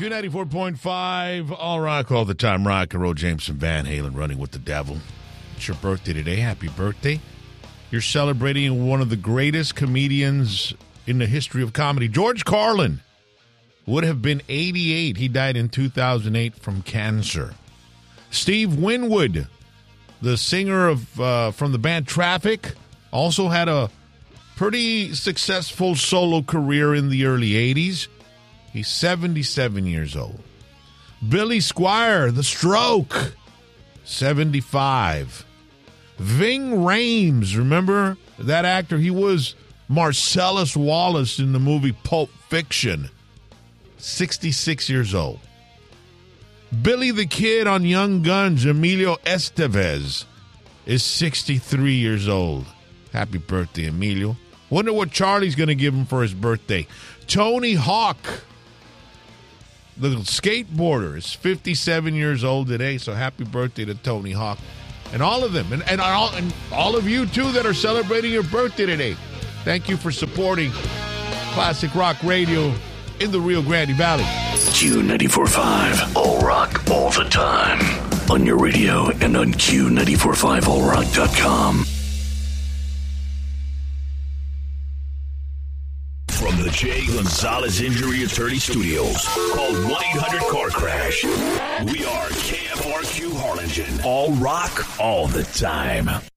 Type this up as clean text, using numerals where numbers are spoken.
Q94.5, all rock all the time. Rock and roll. Jameson Van Halen, Running with the Devil. It's your birthday today. Happy birthday. You're celebrating one of the greatest comedians in the history of comedy. George Carlin would have been 88. He died in 2008 from cancer. Steve Winwood, the singer of from the band Traffic, also had a pretty successful solo career in the early 80s. He's 77 years old. Billy Squier, The Stroke, 75. Ving Rhames, remember that actor? He was Marcellus Wallace in the movie Pulp Fiction, 66 years old. Billy the Kid on Young Guns, Emilio Estevez, is 63 years old. Happy birthday, Emilio. Wonder what Charlie's going to give him for his birthday. Tony Hawk, the skateboarder, is 57 years old today, so happy birthday to Tony Hawk. And all of them, and all of you, too, that are celebrating your birthday today. Thank you for supporting classic rock radio in the Rio Grande Valley. Q94.5, all rock, all the time. On your radio and on Q945allrock.com. From the Jay Gonzalez Injury Attorney Studios, called 1-800-CAR-CRASH. We are KFRQ Harlingen. All rock, all the time.